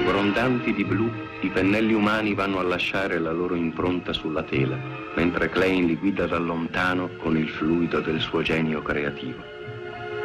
Grondanti di blu, i pennelli umani vanno a lasciare la loro impronta sulla tela, mentre Klein li guida da lontano con il fluido del suo genio creativo.